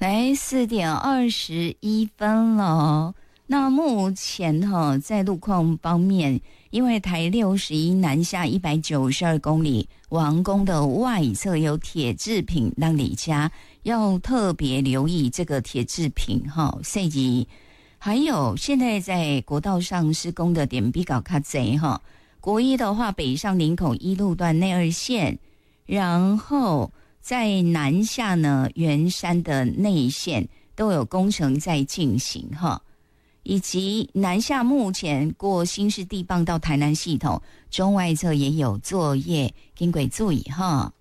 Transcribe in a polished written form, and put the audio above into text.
才4:21了。那目前在路况方面，因为台61南下192公里，王宫的外侧有铁制品，让你家要特别留意这个铁制品设计。还有现在在国道上施工的点比较较多国一的话，北上林口一路段内二线，然后在南下呢，圆山的内线都有工程在进行以及南下目前过新市地磅到台南系统中外侧也有作业，经过注意